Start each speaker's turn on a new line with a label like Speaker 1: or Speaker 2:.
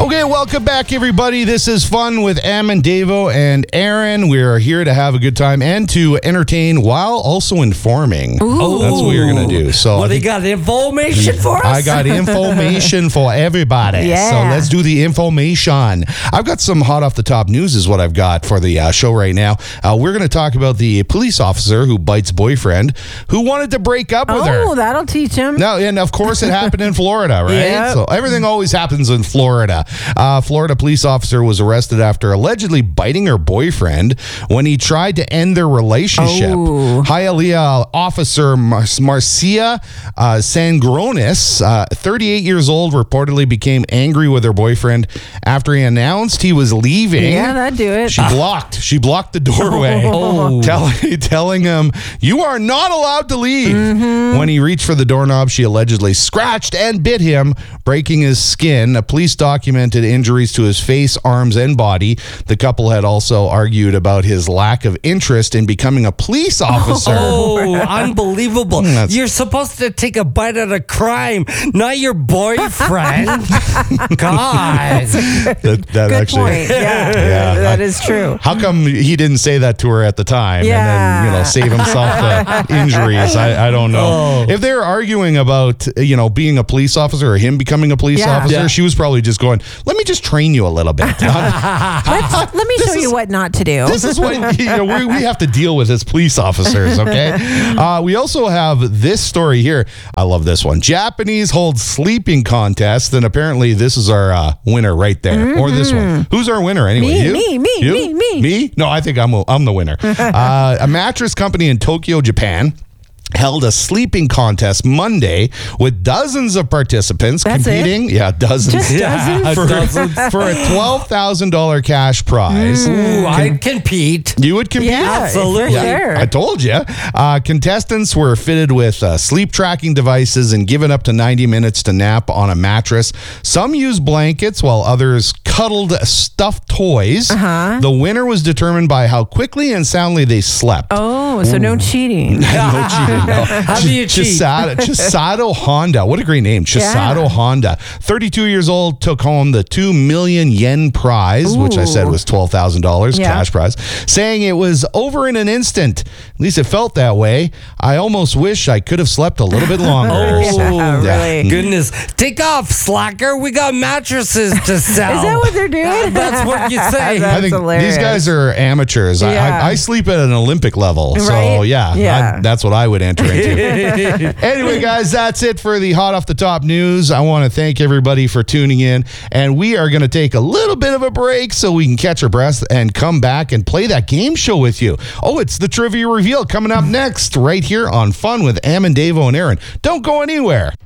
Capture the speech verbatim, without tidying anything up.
Speaker 1: Okay, welcome back, everybody. This is Fun with Am and Davo and Aaron. We are here to have a good time and to entertain while also informing.
Speaker 2: Ooh.
Speaker 1: That's what we're going to do. So
Speaker 2: What, they got information for us?
Speaker 1: I got information for everybody.
Speaker 3: Yeah.
Speaker 1: So let's do the information. I've got some hot off the top news is what I've got for the uh, show right now. Uh, we're going to talk about the police officer who bites boyfriend who wanted to break up with her.
Speaker 3: Oh, that'll teach him.
Speaker 1: No, and of course it happened in Florida, right?
Speaker 3: Yep.
Speaker 1: So everything always happens in Florida. Uh, Florida police officer was arrested after allegedly biting her boyfriend when he tried to end their relationship.
Speaker 3: Oh.
Speaker 1: Hialeah officer Mar- Marcia uh, Sangronis, uh, thirty-eight years old, reportedly became angry with her boyfriend after he announced he was leaving.
Speaker 3: Yeah, that'd do it.
Speaker 1: She blocked. She blocked the doorway,
Speaker 2: Oh.
Speaker 1: telling, telling him, "You are not allowed to leave."
Speaker 3: Mm-hmm.
Speaker 1: When he reached for the doorknob, she allegedly scratched and bit him, breaking his skin. A police documented injuries to his face, arms, and body. The couple had also argued about his lack of interest in becoming a police officer.
Speaker 2: Oh, unbelievable.
Speaker 1: That's-
Speaker 2: You're supposed to take a bite at a crime, not your boyfriend. God.
Speaker 1: That, that
Speaker 3: Good
Speaker 1: actually.
Speaker 3: point. Yeah,
Speaker 1: Yeah,
Speaker 3: that
Speaker 1: I-
Speaker 3: is true.
Speaker 1: How come he didn't say that to her at the time and
Speaker 3: Yeah.
Speaker 1: then, you know, save himself the injuries? I, I don't know.
Speaker 2: Oh.
Speaker 1: If they're arguing about, you know, being a police officer or him becoming a police
Speaker 3: Yeah.
Speaker 1: officer,
Speaker 2: Yeah.
Speaker 1: she was probably just going, let me just train you a little bit.
Speaker 3: Let's, let me
Speaker 1: This
Speaker 3: show
Speaker 1: is-
Speaker 3: you what not to do.
Speaker 1: This is what you know, we, we have to deal with as police officers, okay? Uh, we also have this story here. I love this one. Japanese hold sleeping contest, and apparently this is our uh, winner right there. Or this one. Who's our winner anyway?
Speaker 3: Me,
Speaker 1: you?
Speaker 3: me, me,
Speaker 1: You?
Speaker 3: me, me.
Speaker 1: Me? No, I think I'm, a, I'm the winner. uh, a mattress company in Tokyo, Japan held a sleeping contest Monday with dozens of participants
Speaker 3: That's it?
Speaker 1: competing. Yeah, dozens.
Speaker 3: Just
Speaker 2: Yeah,
Speaker 3: dozens?
Speaker 1: for,
Speaker 2: dozens.
Speaker 1: for a twelve thousand dollars cash prize.
Speaker 2: Ooh, I compete.
Speaker 1: You would compete?
Speaker 3: Yeah,
Speaker 2: Absolutely.
Speaker 3: for sure.
Speaker 1: I told you. Uh, contestants were fitted with uh, sleep tracking devices and given up to ninety minutes to nap on a mattress. Some used blankets while others cuddled stuffed toys.
Speaker 3: Uh-huh.
Speaker 1: The winner was determined by how quickly and soundly they slept.
Speaker 3: Oh, so no cheating.
Speaker 1: No cheating. No.
Speaker 2: How do you cheat?
Speaker 1: Chisato, Chisato Honda. What a great name. Chisato
Speaker 3: Yeah.
Speaker 1: Honda. thirty-two years old, took home the two million yen prize, which I said
Speaker 3: Ooh.
Speaker 1: was twelve thousand dollars
Speaker 3: Yeah.
Speaker 1: cash prize, saying it was over in an instant. At least it felt that way. I almost wish I could have slept a little bit longer.
Speaker 2: Oh,
Speaker 1: So,
Speaker 3: really?
Speaker 2: Goodness. Take off, slacker. We got mattresses to sell.
Speaker 3: Is that what they're doing?
Speaker 2: That's what you say.
Speaker 1: I
Speaker 3: That's
Speaker 1: think
Speaker 3: hilarious.
Speaker 1: these guys are amateurs. I,
Speaker 3: Yeah.
Speaker 1: I, I sleep at an Olympic level. So,
Speaker 3: Right?
Speaker 1: yeah,
Speaker 3: Yeah.
Speaker 1: I- that's what I would enter into. Anyway, guys, that's it for the hot off the top news. I want to thank everybody for tuning in. And we are going to take a little bit of a break so we can catch our breath and come back and play that game show with you. Oh, it's the trivia reveal coming up next right here on Fun with Am and Davo and Aaron. Don't go anywhere.